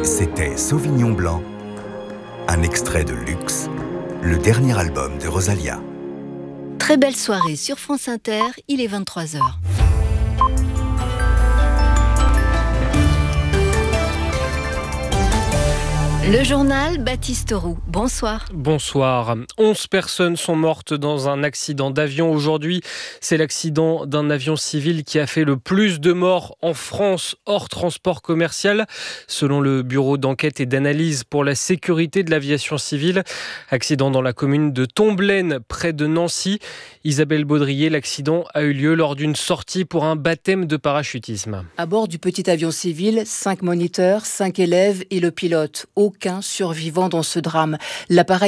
C'était Sauvignon Blanc, un extrait de Luxe, le dernier album de Rosalia. Très belle soirée sur France Inter, il est 23h. Le journal Baptiste Roux. Bonsoir. Bonsoir. 11 personnes sont mortes dans un accident d'avion aujourd'hui. C'est l'accident d'un avion civil qui a fait le plus de morts en France hors transport commercial, selon le bureau d'enquête et d'analyse pour la sécurité de l'aviation civile. Accident dans la commune de Tomblaine, près de Nancy. Isabelle Baudrier, l'accident a eu lieu lors d'une sortie pour un baptême de parachutisme. À bord du petit avion civil, 5 moniteurs, 5 élèves et le pilote. Aucun survivant dans ce drame. L'appareil